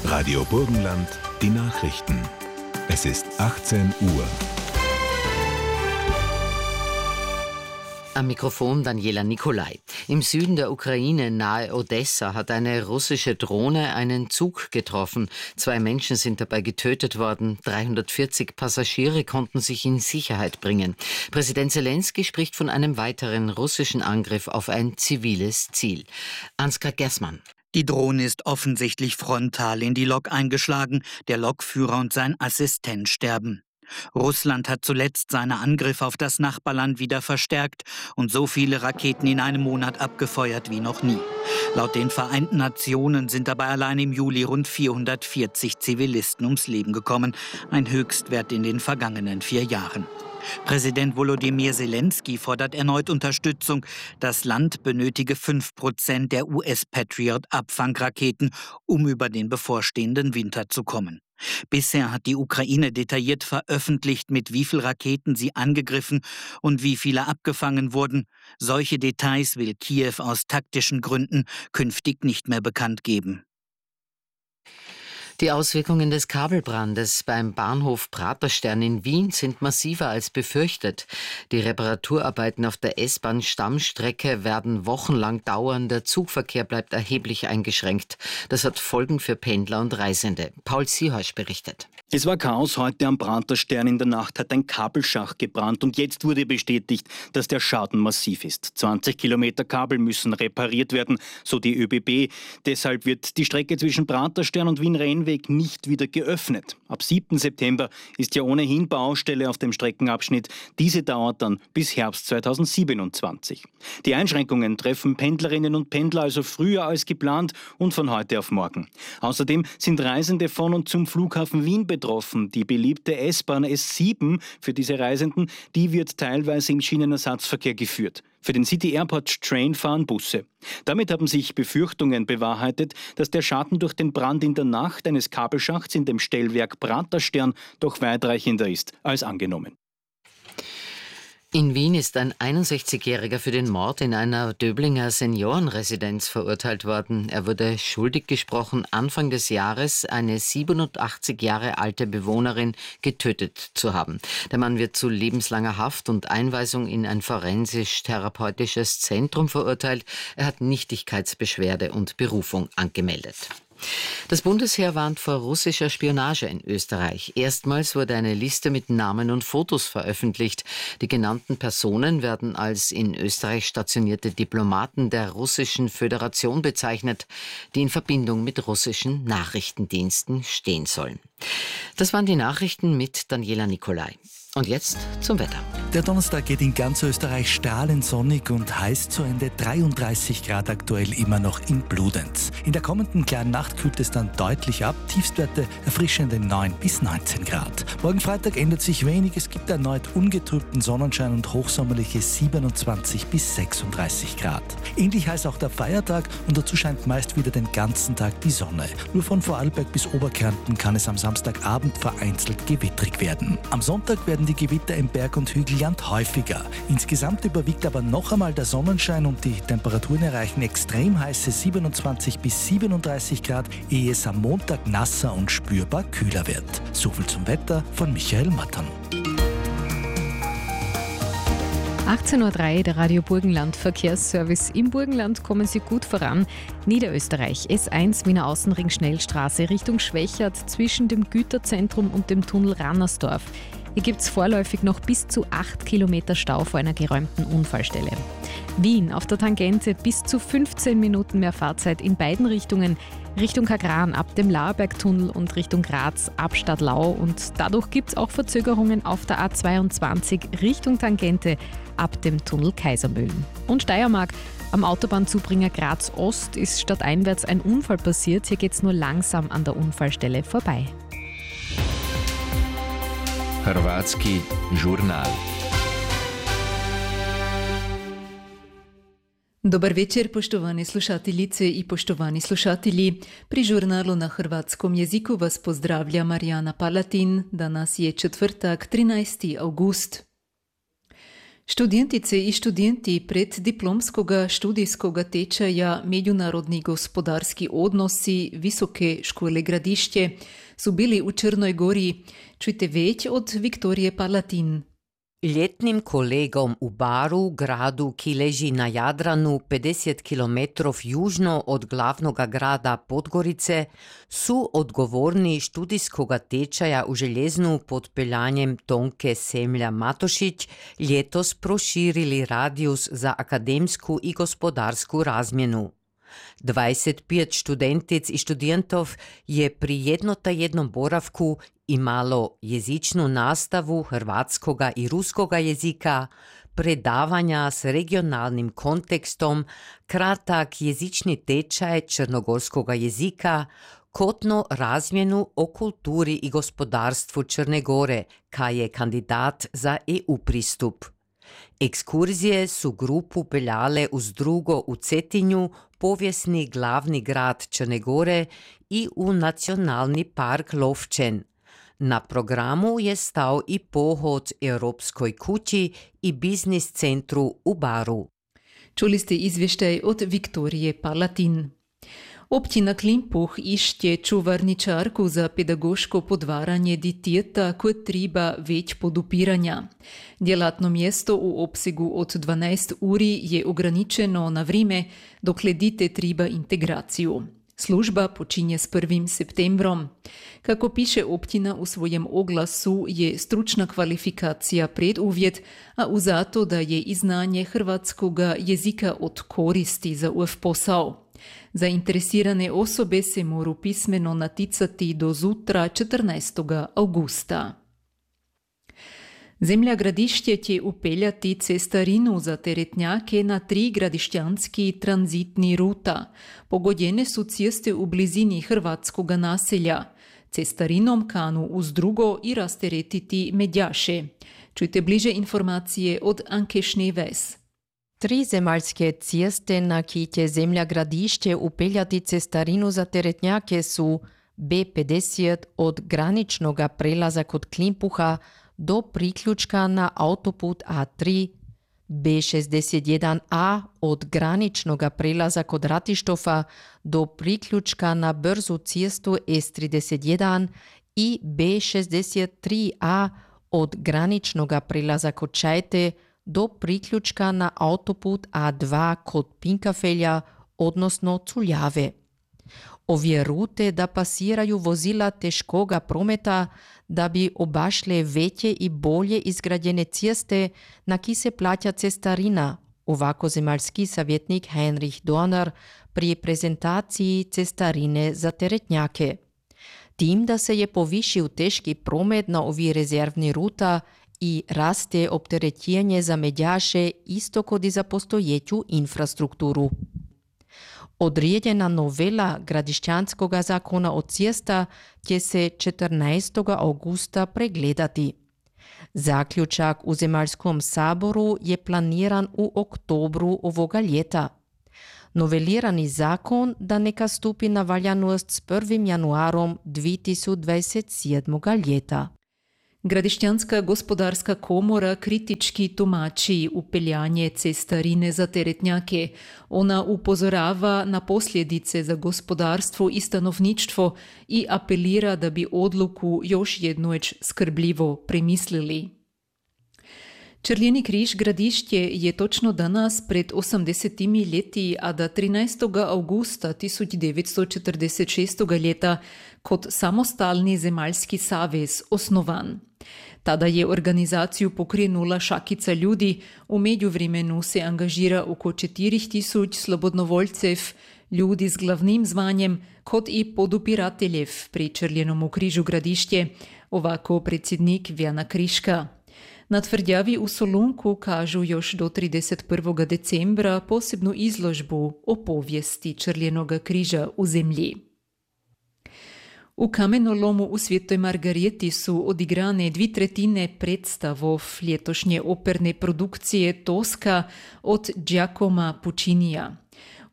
Radio Burgenland, die Nachrichten. Es ist 18 Uhr. Am Mikrofon Daniela Nicolai. Im Süden der Ukraine, nahe Odessa, hat eine russische Drohne einen Zug getroffen. 2 Menschen sind dabei getötet worden. 340 Passagiere konnten sich in Sicherheit bringen. Präsident Zelensky spricht von einem weiteren russischen Angriff auf ein ziviles Ziel. Ansgar Gersmann. Die Drohne ist offensichtlich frontal in die Lok eingeschlagen. Der Lokführer und sein Assistent sterben. Russland hat zuletzt seine Angriffe auf das Nachbarland wieder verstärkt und so viele Raketen in einem Monat abgefeuert wie noch nie. Laut den Vereinten Nationen sind dabei allein im Juli rund 440 Zivilisten ums Leben gekommen, ein Höchstwert in den vergangenen 4 Jahren. Präsident Volodymyr Zelensky fordert erneut Unterstützung. Das Land benötige 5% der US-Patriot-Abfangraketen, um über den bevorstehenden Winter zu kommen. Bisher hat die Ukraine detailliert veröffentlicht, mit wie vielen Raketen sie angegriffen und wie viele abgefangen wurden. Solche Details will Kiew aus taktischen Gründen künftig nicht mehr bekannt geben. Die Auswirkungen des Kabelbrandes beim Bahnhof Praterstern in Wien sind massiver als befürchtet. Die Reparaturarbeiten auf der S-Bahn-Stammstrecke werden wochenlang dauern. Der Zugverkehr bleibt erheblich eingeschränkt. Das hat Folgen für Pendler und Reisende. Paul Siehaus berichtet. Es war Chaos heute am Praterstern. In der Nacht hat ein Kabelschacht gebrannt und jetzt wurde bestätigt, dass der Schaden massiv ist. 20 Kilometer Kabel müssen repariert werden, so die ÖBB. Deshalb wird die Strecke zwischen Praterstern und Wien-Rennweg nicht wieder geöffnet. Ab 7. September ist ja ohnehin Baustelle auf dem Streckenabschnitt. Diese dauert dann bis Herbst 2027. Die Einschränkungen treffen Pendlerinnen und Pendler also früher als geplant und von heute auf morgen. Außerdem sind Reisende von und zum Flughafen Wien betroffen. Die beliebte S-Bahn S7 für diese Reisenden, die wird teilweise im Schienenersatzverkehr geführt. Für den City Airport Train fahren Busse. Damit haben sich Befürchtungen bewahrheitet, dass der Schaden durch den Brand in der Nacht eines Kabelschachts in dem Stellwerk Praterstern doch weitreichender ist als angenommen. In Wien ist ein 61-Jähriger für den Mord in einer Döblinger Seniorenresidenz verurteilt worden. Er wurde schuldig gesprochen, Anfang des Jahres eine 87 Jahre alte Bewohnerin getötet zu haben. Der Mann wird zu lebenslanger Haft und Einweisung in ein forensisch-therapeutisches Zentrum verurteilt. Er hat Nichtigkeitsbeschwerde und Berufung angemeldet. Das Bundesheer warnt vor russischer Spionage in Österreich. Erstmals wurde eine Liste mit Namen und Fotos veröffentlicht. Die genannten Personen werden als in Österreich stationierte Diplomaten der Russischen Föderation bezeichnet, die in Verbindung mit russischen Nachrichtendiensten stehen sollen. Das waren die Nachrichten mit Daniela Nicolai. Und jetzt zum Wetter. Der Donnerstag geht in ganz Österreich strahlend sonnig und heiß zu Ende. 33 Grad aktuell immer noch in Bludenz. In der kommenden kleinen Nacht kühlt es dann deutlich ab. Tiefstwerte erfrischende 9 bis 19 Grad. Morgen Freitag ändert sich wenig. Es gibt erneut ungetrübten Sonnenschein und hochsommerliche 27 bis 36 Grad. Ähnlich heiß auch der Feiertag und dazu scheint meist wieder den ganzen Tag die Sonne. Nur von Vorarlberg bis Oberkärnten kann es am Samstagabend vereinzelt gewittrig werden. Am Sonntag werden die Gewitter im Berg- und Hügelland häufiger. Insgesamt überwiegt aber noch einmal der Sonnenschein und die Temperaturen erreichen extrem heiße 27 bis 37 Grad, ehe es am Montag nasser und spürbar kühler wird. Soviel zum Wetter von Michael Mattern. 18.03 Uhr, der Radio Burgenland Verkehrsservice. Im Burgenland kommen Sie gut voran. Niederösterreich, S1 Wiener Außenring Schnellstraße Richtung Schwächert zwischen dem Güterzentrum und dem Tunnel Rannersdorf. Hier gibt es vorläufig noch bis zu 8 Kilometer Stau vor einer geräumten Unfallstelle. Wien auf der Tangente bis zu 15 Minuten mehr Fahrzeit in beiden Richtungen. Richtung Kagran ab dem Laerbergtunnel und Richtung Graz ab Stadlau. Und dadurch gibt es auch Verzögerungen auf der A22 Richtung Tangente ab dem Tunnel Kaisermühlen. Und Steiermark am Autobahnzubringer Graz Ost ist stadteinwärts ein Unfall passiert. Hier geht es nur langsam an der Unfallstelle vorbei. Hrvatski žurnal. Dobar večer, poštovane slušateljice i poštovani slušatelji. Pri žurnalu na hrvatskom jeziku vas pozdravlja Marijana Palatin. Danas je četvrtak, 13. avgust. Študentice i študenti preddiplomskoga študijskoga tečaja Međunarodni gospodarski odnosi Visoke škole Gradišće su bili u Črnoj Gori. Čujte već od Viktorije Palatin. Ljetnim kolegom u Baru, gradu, ki leži na Jadranu 50 km južno od glavnoga grada Podgorice, su odgovorni študijskoga tečaja u Željeznu pod peljanjem Tonke Semlja Matošić ljetos proširili radijus za akademsku i gospodarsku razmjenu. 25 študentic i študentov je pri jednotajjednom boravku imalo jezičnu nastavu hrvatskoga i ruskoga jezika, predavanja s regionalnim kontekstom, kratak jezični tečaj črnogorskoga jezika, kotno razmjenu o kulturi i gospodarstvu Črne Gore, kaj je kandidat za EU pristup. Ekskurzije su grupu peljale uz drugo u Cetinju, povijesni glavni grad Črne Gore, i u nacionalni park Lovčen. Na programu je stal i pohod Europskoj kući i biznis centru u Baru. Čuli ste izvještaj od Viktorije Palatin. Općina Klimpuh išće čuvarničarku za pedagoško podvaranje diteta koje treba već podupiranja. Djelatno mjesto u opsegu od 12 uri je ograničeno na vrijeme dokle dite treba integraciju. Služba počinje s 1. septembrom. Kako piše općina u svojem oglasu, je stručna kvalifikacija preduvjet, a uzato da je i znanje hrvatskoga jezika od koristi za ov posao. Zainteresirane osobe se moru pismeno naticati do zutra 14. augusta. Zemlja Gradišće će upeljati cestarinu za teretnjake na 3 gradišćanski tranzitni ruta. Pogodjene su ceste u blizini hrvatskoga naselja. Cestarinom kanu uz drugo i rasteretiti medjaše. Čujte bliže informacije od Anke Šneves. 3 zemaljske ceste na ki će Zemlja Gradišće upeljati cestarinu za teretnjake su B50 od graničnoga prelaza kod Klimpuha do priključka na autoput A3, B61A od graničnoga prelaza kod Ratištofa do priključka na brzu cestu S31 i B63A od graničnoga prelaza kod Čajte do priključka na autoput A2 kod Pinkafelja, odnosno Culjave. Ovje rute da pasiraju vozila teškoga prometa da bi obašle veće i bolje izgrađene ceste na ki se plaća cestarina, ovako zemaljski savjetnik Heinrich Dorner pri prezentaciji cestarine za teretnjake. Tim da se je povišil teški promet na ovi rezervni ruta i raste opterećenje za medjaše isto kod i za postojeću infrastrukturu. Određena novela gradišćanskoga zakona o cesta će se 14. augusta pregledati. Zaključak u Zemaljskom saboru je planiran u oktobru ovoga ljeta. Novelirani zakon da neka stupi na valjanost s 1. januarom 2027. ljeta. Gradišćanska gospodarska komora kritički tumači upeljanje cestarine za teretnjake. Ona upozorava na posljedice za gospodarstvo i stanovništvo i apelira da bi odluku još jednoć skrbljivo premislili. Črljeni križ Gradišće je točno danas pred 80 ljeti, a da 13. augusta 1946. ljeta kot samostalni zemaljski savez osnovan. Tada je organizaciju pokrenula šakica ljudi, u međuvremenu se angažira oko 4000 slobodnovoljcev, ljudi s glavnim zvanjem, kot i podupirateljev pri Črljenom križu Gradišće, ovako predsjednik Vjana Kriška. Na tvrdjavi u Solunku kažu još do 31. decembra posebnu izložbu o povijesti Črljenog križa u zemlji. U kamenolomu u Svetoj Margarijeti su odigrane 2/3 predstavov ljetošnje operne produkcije Toska od Giacomo Puccinija.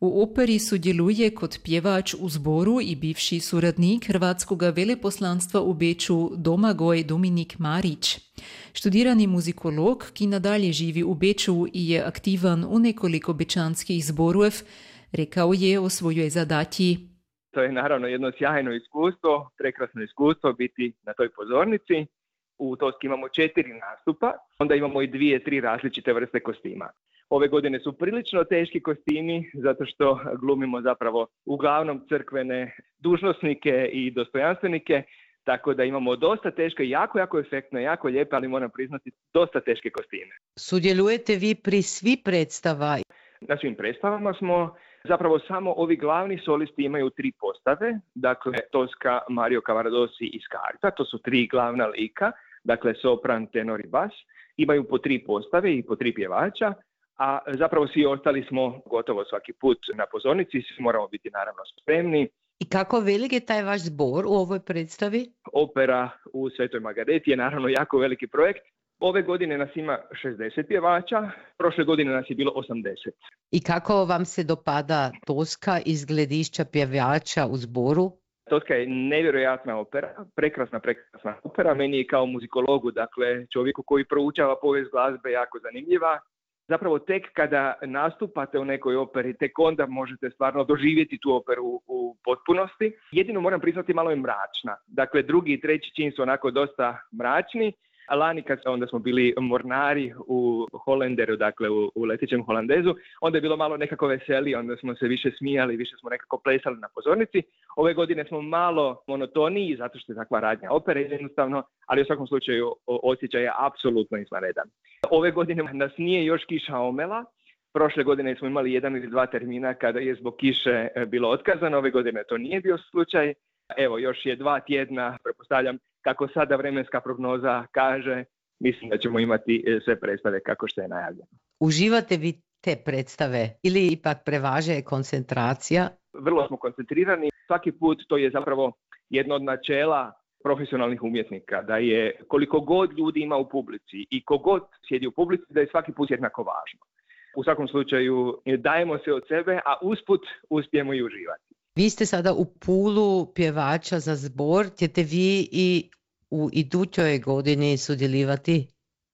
U operi sudjeluje kod pjevač u zboru i bivši suradnik hrvatskog veleposlanstva u Beču Domagoj Dominik Marić. Študirani muzikolog, ki nadalje živi u Beču i je aktivan u nekoliko bečanskih zborujev, rekao je o svojoj zadaći. To je naravno jedno sjajno iskustvo, prekrasno iskustvo biti na toj pozornici. U Toski imamo 4 nastupa, onda imamo i 2-3 različite vrste kostima. Ove godine su prilično teški kostimi, zato što glumimo zapravo uglavnom crkvene dužnosnike i dostojanstvenike, tako da imamo dosta teške, jako efektne, jako lijepe, ali moram priznati, dosta teške kostime. Sudjelujete vi pri svi predstava? Na svim predstavama smo, zapravo samo ovi glavni solisti imaju 3 postave, dakle Toska, Mario Cavaradossi i Scarpa, to su 3 glavna lika, dakle sopran, tenor i bas, imaju po 3 postave i po 3 pjevača, a zapravo svi ostali smo gotovo svaki put na pozornici, svi moramo biti naravno spremni. I kako velik je taj vaš zbor u ovoj predstavi? Opera u Svetoj Margareti je naravno jako veliki projekt. Ove godine nas ima 60 pjevača, prošle godine nas je bilo 80. I kako vam se dopada Toska iz gledišća pjevača u zboru? Toska je nevjerojatna opera, prekrasna opera. Meni je kao muzikologu, dakle čovjeku koji proučava povijest glazbe, jako zanimljiva. Zapravo tek kada nastupate u nekoj operi, tek onda možete stvarno doživjeti tu operu u potpunosti. Jedino moram priznati, malo je mračna. Dakle, 2. i 3. čin su onako dosta mračni. A lani kad onda smo bili mornari u Holenderu, dakle u letećem Holandezu, onda je bilo malo nekako veselije, onda smo se više smijali, više smo nekako plesali na pozornici. Ove godine smo malo monotoniji, zato što je takva radnja opere jednostavno, ali u svakom slučaju osjećaj je apsolutno izvanredan. Ove godine nas nije još kiša omela. Prošle godine smo imali 1 ili 2 termina kada je zbog kiše bilo otkazano, ove godine to nije bio slučaj. Evo, još je 2 tjedna, pretpostavljam, kako sada vremenska prognoza kaže, mislim da ćemo imati sve predstave kako što je najavljeno. Uživate vi te predstave ili ipak prevaže koncentracija? Vrlo smo koncentrirani. Svaki put to je zapravo jedno od načela profesionalnih umjetnika, da je koliko god ljudi ima u publici i kogod sjedi u publici, da je svaki put jednako važno. U svakom slučaju dajemo se od sebe, a usput uspijemo i uživati. Vi ste sada u pulu pjevača za zbor, ćete vi i u idućoj godini sudjelovati?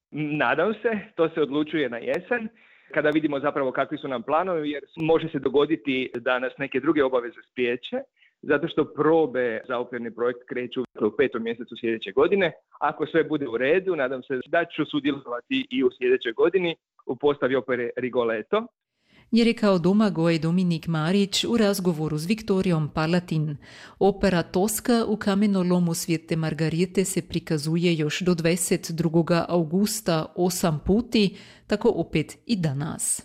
Nadam se, to se odlučuje na jesen, kada vidimo zapravo kakvi su nam planovi, jer može se dogoditi da nas neke druge obaveze spriječe, zato što probe za operni projekt kreću u 5. mjesecu sljedeće godine. Ako sve bude u redu, nadam se da ću sudjelovati i u sljedećoj godini u postavi opere Rigoletto. Je rekao Domagoj Dominik Marić u razgovoru s Viktorijom Palatin. Opera Toska u kamenolomu Svete Margarete se prikazuje još do 22. augusta 8 puti, tako opet i danas.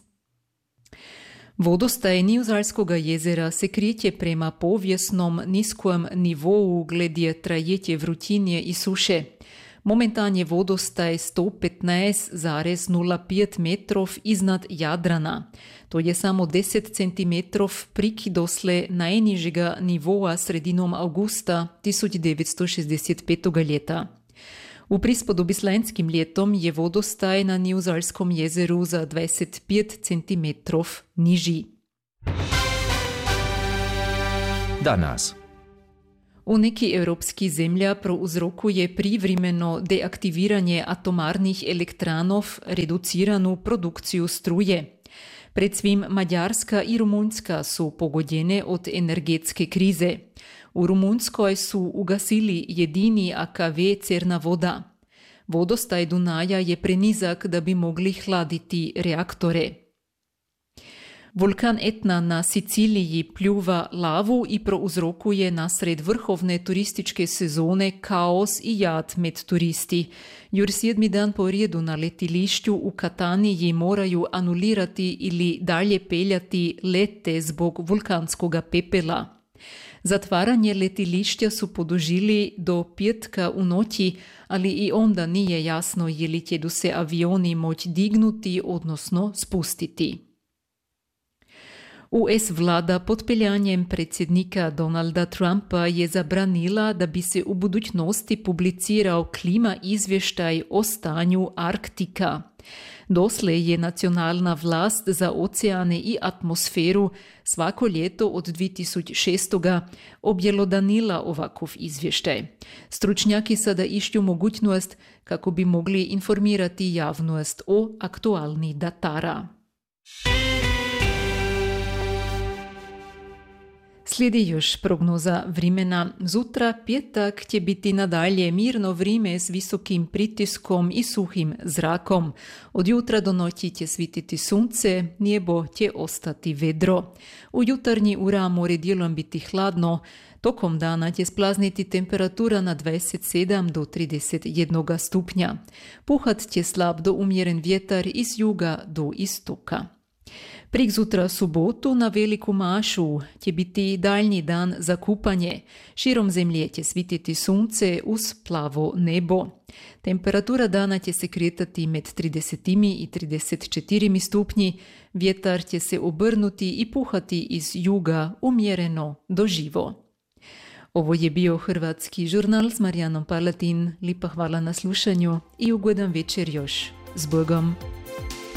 Vodostaj Nizozemskog jezera se kreće prema povijesnom niskom nivou glede trajetje vrutine i suše. Momentan je vodostaj 115,05 metrov iznad Jadrana. To je samo 10 cm prik dosle najnižjega nivoa sredinom augusta 1965. leta. U prispodobi s lanskim letom je vodostaj na Nizozemskom jezeru za 25 cm nižji. Danas. U neki evropski zemlja prouzrokuje privremeno deaktiviranje atomarnih elektranov reduciranu produkciju struje. Predvsem Mađarska i Rumunjska su pogođene od energetske krize. U Rumunjskoj su ugasili jedini AKV Cerna voda. Vodostaj Dunaja je prenizak da bi mogli hladiti reaktore. Vulkan Etna na Siciliji pljuva lavu i prouzrokuje nasred vrhovne turističke sezone kaos i jad med turisti. Jur 7. dan po redu na letilišću u Kataniji moraju anulirati ili dalje peljati lete zbog vulkanskog pepela. Zatvaranje letilišća su podužili do petka u noći, ali i onda nije jasno je li će se avioni moći dignuti, odnosno spustiti. US vlada pod peljanjem predsjednika Donalda Trumpa je zabranila da bi se u budućnosti publicirao klima izvještaj o stanju Arktika. Doslej je nacionalna vlast za oceane i atmosferu svako ljeto od 2006. objelodanila ovakov izvještaj. Stručnjaki sada išću mogućnost kako bi mogli informirati javnost o aktualni datara. Slijedi još prognoza vremena. Zutra petak će biti nadalje mirno vrijeme s visokim pritiskom i suhim zrakom. Od jutra do noći će svititi sunce, nebo će ostati vedro. U jutarnji ura more dijelom biti hladno. Tokom dana će splazniti temperatura na 27 do 31 stupnja. Puhat će slab do umjeren vjetar iz juga do istoka. Preksutra subotu na Veliku Mašu će biti daljnji dan za kupanje. Širom zemlje će svititi sunce uz plavo nebo. Temperatura dana će se kretati med 30 i 34 stupnji. Vjetar će se obrnuti i puhati iz juga umjereno do živo. Ovo je bio Hrvatski žurnal s Marijanom Palatin. Lipa hvala na slušanju i ugodan večer još. S Bogom!